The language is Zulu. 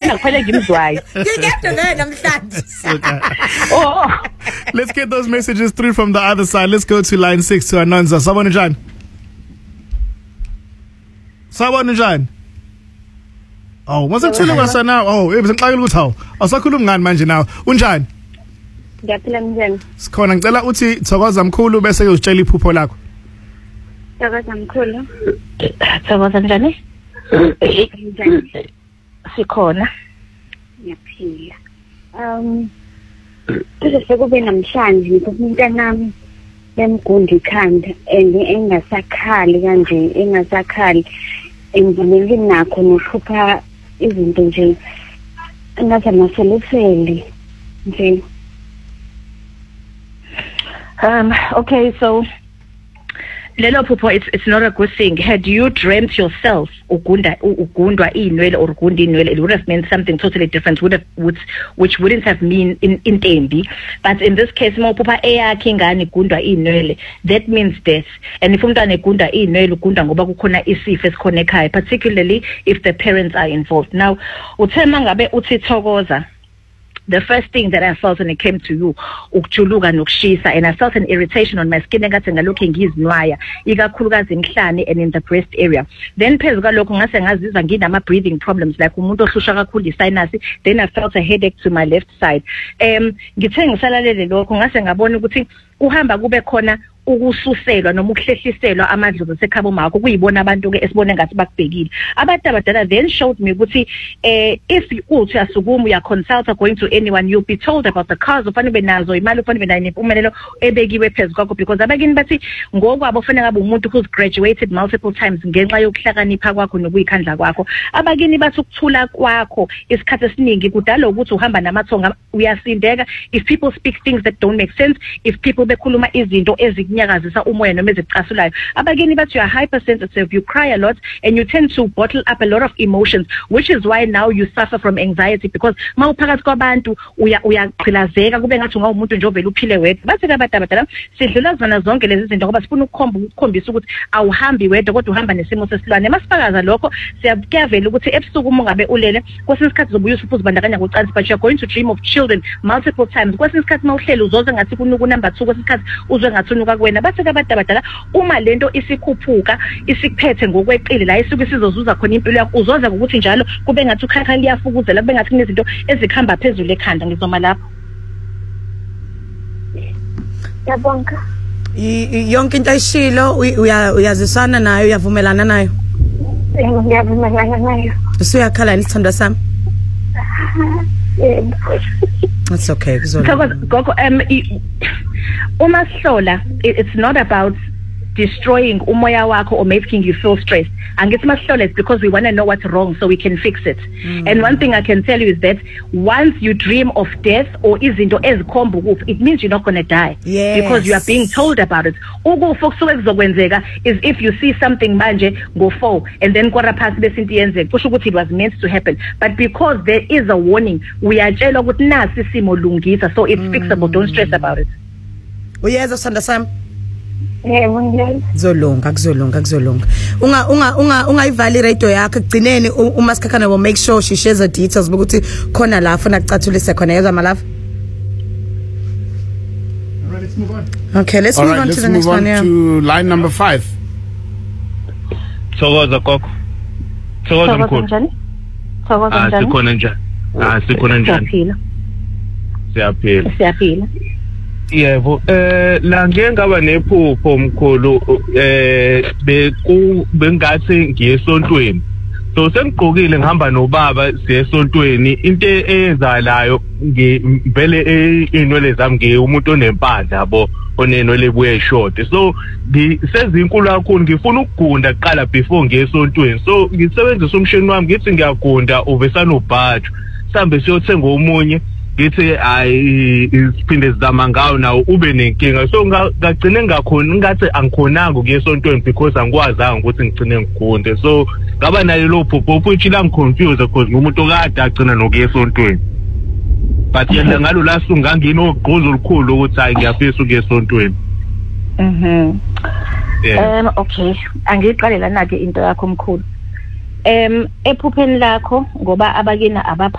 kuphela ngimzwayo. Oh. Let's get those messages through from the other side. Let's go to line 6 to Anonza. Sawubona njani? Sawubona njani? Oh, masekuthule kwasana. Oh, ebesengixakela ukuthi hawo. Awusakhuluma ngani manje nawe? Unjani? Ngiyaphila njani? Sikhona ngicela uthi Thokoza mkhulu bese ke usitshela iphupho lakho. Thokoza mkhulu. Thokoza njani? Sikhona. Ngiyaphila. Kuze sekube namhlanje umntanami bemgundi ikhanda engasakhali kanje engasakhali engibuleli nakho nokhupha izinto nje ngathi amaselefeli nje. Okay, so lelo phupho, it's not a good thing. Had you dreamt yourself ugundwa inwele or ugunda inwele, it would have meant something totally different, which wouldn't have mean in tembi. But in this case, mawuphupha eyakhe ingane igundwa inwele, that means death. And if umntwana egunda inwele ugunda ngoba kukhona isifo esikhona ekhaya, particularly if the parents are involved. Now uthema ngabe uthi Thokoza, the first thing that I felt when it came to you, ukujuluka nokushisa, and I felt an irritation on my skin engathi ngalokho ngizinwaya, ikakhulukazi emhlane and in the breast area. Then phezu kwalokho ngase ngazizwa nginama breathing problems, like umuntu ohlusha kakhulu isinus. Then I felt a headache to my left side. Ngithe ngisalalele lokho ngase ngabona ukuthi uhamba kube khona ukususelwa noma ukuhlehliselwa amadlozi sekhabo makho kuyibona abantu ke esibone ngathi bakubhekile. Abantu abadala then showed me ukuthi if uthi asukuma uya consult going to anyone, you'll be told about the cars ufanele benazo, imali ufanele benayo, impumelelo ebekiwe phezu kwakho, because abakini bathi ngokwabo ufanele ngabe umuntu who's graduated multiple times ngenxa yokuhlakanipha kwakho nokuyikhandla kwakho. Abakini bathi ukuthula kwakho isikhathi esiningi kudala ukuthi uhamba namathonga uyasindeka if people speak things that don't make sense, if people bekhuluma izinto nyakazisa umoya noma ezicasulayo. Abakini bathi you are hypersensitive, you cry a lot, and you tend to bottle up a lot of emotions, which is why now you suffer from anxiety, because mawuphakathi kwabantu uyaqhilazeka kube ngathi ungawumuntu nje ovela uphile wedwa. Bathi abantu abadala sidlula zona zonke lezi zinto ngoba sifuna ukukhombisa ukuthi awuhambi wedwa kodwa uhamba nesimo sesilwane. Masifakaza lokho siyavela ukuthi ebusuku uma ngabe ulele kwesinye isikhathi zobuya uzibandakanya ngocansi, but you are going to dream of children multiple times. Kwesinye isikhathi mawuhleli uzoze ngathi kunuku number 2, kwesinye isikhathi uzwe ngathi unuka kwena. Bathi abantu abadala uma lento isikhuphuka isikuphethe ngokweqile la isuke sizozuza khona impilo yakho, uzoza ukuthi njalo kube ngathi ukhakha liyafukuzela, kube ngathi kunezinto ezikhamba phezulu ekhanda. Ngizoma lapho. Yabonga. Yonke into ayishilo uyazisana nayo, uyavumelana nayo? Ngiyavumelana nayo. Usuyakhala isithando sami? That's okay. Gogo, uma sihlola, it's not about destroying umoya wakho or making you feel stressed. And it's masihlola, it's because we want to know what's wrong so we can fix it. And one thing I can tell you is that once you dream of death or izinto ezikhomba ukufa, it means you're not going to die. Yes. Because you are being told about it. Ukufa okusuke kuzokwenzeka is if you see something manje go fall and then kwara phansi bese into yenzeka, kusho ukuthi it was meant to happen. But because there is a warning, uyatshelwa ukuthi nasi isimo lungisa, so it's fixable. Don't stress about it. Uyeza sithando sami? Zolunga. Kuzolunga. Ungayivali radio yakho kugcineni uma sikhakhana wo make sure she shares the details ukuthi khona la ufuna kucathulise khona. Yezwa malafu. Alright, let's move on. Okay, let's move on to the next one. Let's move on to line number 5. Thokoza gogo. Thokoza mkhulu. Sikhona njani? Sikhona njani? Siyaphila. Yebo, la ngeke ngaba nephupho mkhulu, bengathi ngiyesontweni. So sengigqokile ngihamba nobaba siye esontweni, into eyenzalayo ngivele inwele zami umuntu onempandla yabo onenwele ebuye short. So ngisezinkulu kakhulu, ngifuna ukugunda kuqala before ngiye esontweni. So ngisebenzisa umshini wami ngithi ngiyagunda uvesana ubhajo. Sambe siyothenga omunye ngithi isiphinde sizama ngawo nawo ube nenkinga. So ngagcine ngakhona ngathi angikhonanga ukuyesontweni because angikwazanga ukuthi ngigcine ngigunde. So ngaba nayo lo phupho futhi la ngiconfuse because ngumuntu okade agcina nokuyesontweni. But yena ngalo lasu ngangino ogqozo olukhulu ukuthi hayi ngiyafisa ukuyesontweni. Okay, angiqalela nake into yakho mkhulu. Ephupheni lakho ngoba abakina